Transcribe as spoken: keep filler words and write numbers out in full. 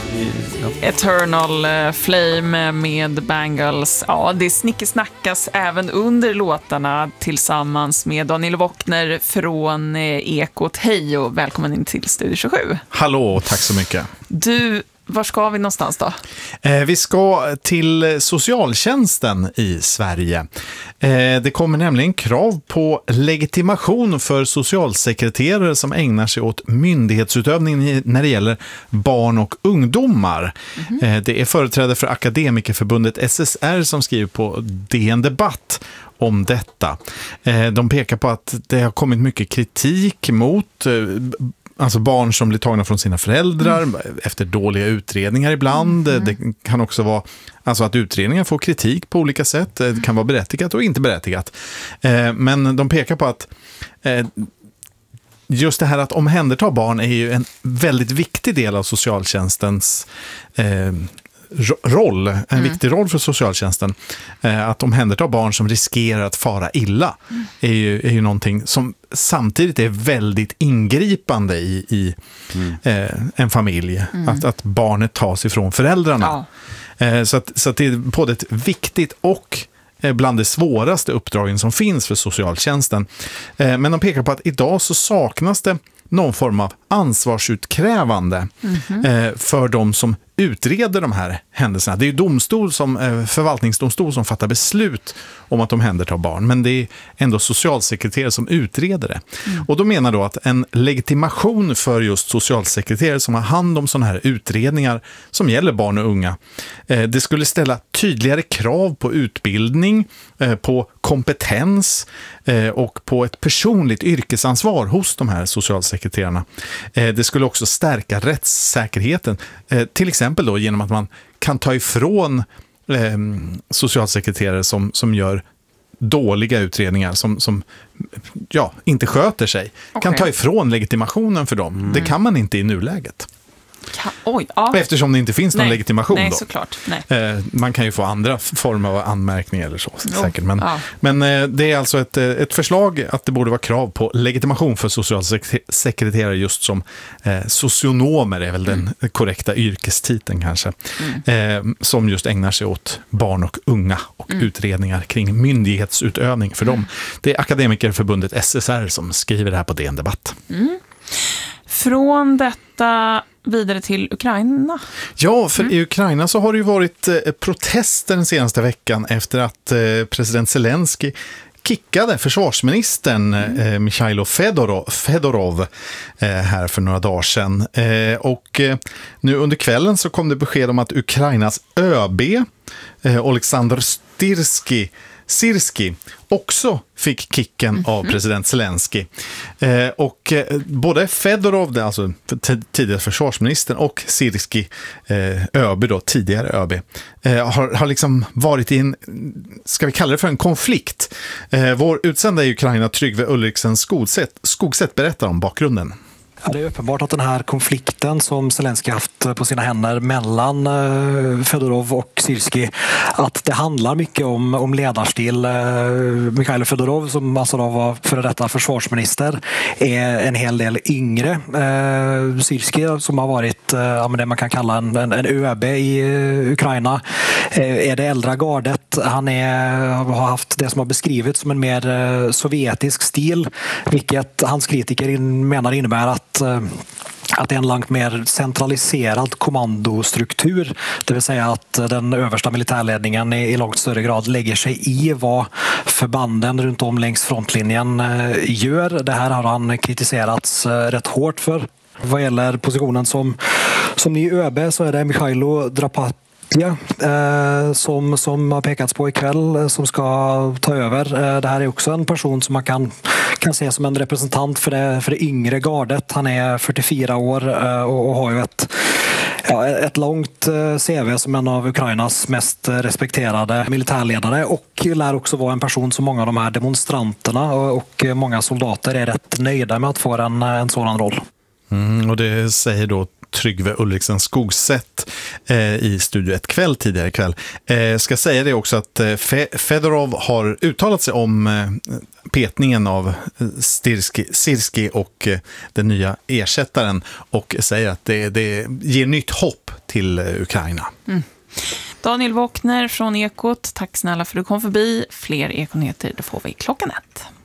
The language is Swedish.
Eternal Flame med Bangles. Ja, det snickesnackas även under låtarna tillsammans med Daniel Wockner från Ekot. Hej och välkommen in till Studio tjugosju. Hallå, tack så mycket. Du, var ska vi någonstans då? Eh, vi ska till socialtjänsten i Sverige. Eh, det kommer nämligen krav på legitimation för socialsekreterare som ägnar sig åt myndighetsutövning när det gäller barn och ungdomar. Mm-hmm. Eh, det är företrädare för Akademikerförbundet S S R som skriver på D N Debatt om detta. Eh, de pekar på att det har kommit mycket kritik mot eh, alltså barn som blir tagna från sina föräldrar mm. efter dåliga utredningar ibland. Mm. Det kan också vara alltså att utredningar får kritik på olika sätt. Det kan vara berättigat och inte berättigat. Eh, men de pekar på att eh, just det här att omhänderta barn är ju en väldigt viktig del av socialtjänstens eh, roll, en mm. viktig roll för socialtjänsten. Eh, att omhänderta barn som riskerar att fara illa mm. är, ju, är ju någonting som samtidigt är väldigt ingripande i, i mm. eh, en familj. Mm. Att, att barnet tas ifrån föräldrarna. Ja. Eh, så att, så att det är både ett viktigt och bland de svåraste uppdragen som finns för socialtjänsten. Eh, men de pekar på att idag så saknas det någon form av ansvarsutkrävande mm-hmm. eh, för de som utreder de här händelserna. Det är ju domstol som, eh, förvaltningsdomstol som fattar beslut om att de omhändertar barn, men det är ändå socialsekreterare som utreder det. Mm. Och då menar då att en legitimation för just socialsekreterare som har hand om sådana här utredningar som gäller barn och unga, eh, det skulle ställa tydligare krav på utbildning, eh, på kompetens eh, och på ett personligt yrkesansvar hos de här socialsekreterarna. Eh, det skulle också stärka rättssäkerheten, eh, till exempel då genom att man kan ta ifrån eh, socialsekreterare som, som gör dåliga utredningar, som, som ja, inte sköter sig. Okay. Kan ta ifrån legitimationen för dem. Mm. Det kan man inte i nuläget. Ka- Oj, ja. Eftersom det inte finns någon Nej. legitimation. Nej, då. såklart. Nej. Eh, man kan ju få andra former av anmärkning eller så. Jo. Säkert. Men, ja. men eh, det är alltså ett, ett förslag att det borde vara krav på legitimation för socialsekreterare just som eh, socionomer är väl mm. den korrekta yrkestiteln kanske. Mm. Eh, som just ägnar sig åt barn och unga och mm. utredningar kring myndighetsutövning för mm. dem. Det är Akademikerförbundet S S R som skriver det här på D N Debatt. Mm. Från detta vidare till Ukraina. Ja, för mm. i Ukraina så har det ju varit eh, protester den senaste veckan efter att eh, president Zelensky kickade försvarsministern mm. eh, Mikhailo Fedorov, Fedorov eh, här för några dagar sedan. Eh, och eh, nu under kvällen så kom det besked om att Ukrainas ÖB eh, Oleksandr Syrskij Syrskij också fick kicken mm-hmm. av president Zelensky. Eh, och eh, både Fedorov, alltså t- tidigare försvarsministern, och Syrskij, eh, ÖB då, tidigare ÖB, eh, har, har liksom varit i en, ska vi kalla det för en konflikt. Eh, vår utsända i Ukraina, Tryggve Ulriksen Skogsätt, Skogsätt berättar om bakgrunden. Ja, det är uppenbart att den här konflikten som Zelensky haft på sina händer mellan uh, Fedorov och Syrskij, att det handlar mycket om, om ledarstil. Uh, Mikhailo Fedorov, som alltså då var före detta försvarsminister, är en hel del yngre. Uh, Syrskij, som har varit uh, det man kan kalla en, en, en ÖB i uh, Ukraina, uh, är det äldre gardet. Han är, har haft det som har beskrivits som en mer uh, sovjetisk stil, vilket hans kritiker in, menar innebär att att det är en långt mer centraliserad kommandostruktur, det vill säga att den översta militärledningen i långt större grad lägger sig i vad förbanden runt om längs frontlinjen gör. Det här har han kritiserats rätt hårt för. Vad gäller positionen som, som ny ÖB så är det Mikhailo Drapat Ja, eh, som, som har pekats på ikväll, som ska ta över. Eh, det här är också en person som man kan, kan se som en representant för det, för det yngre gardet. Han är fyrtiofyra år eh, och, och har ju ett, ja, ett långt eh, C V som en av Ukrainas mest respekterade militärledare, och lär också vara en person som många av de här demonstranterna och, och många soldater är rätt nöjda med att få en, en sådan roll. Mm, och det säger då Tryggve Ulriksen Skogsätt eh, i Studio ett kväll tidigare kväll. Eh, ska säga det också att eh, Fe- Fedorov har uttalat sig om eh, petningen av Syrskij, Syrskij och eh, den nya ersättaren, och säger att det, det ger nytt hopp till till Ukraina. Mm. Daniel Wockner från Ekot, tack snälla för att du kom förbi. Fler Ekonyheter, det får vi klockan ett.